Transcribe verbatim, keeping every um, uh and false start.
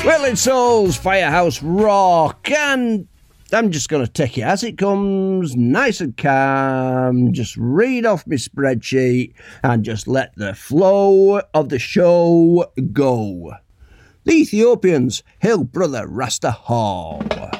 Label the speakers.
Speaker 1: Well, it's Soul's Firehouse Rock, and I'm just going to take it as it comes, nice and calm, just read off my spreadsheet, and just let the flow of the show go. The Ethiopians, Hail Brother Rasta Hall.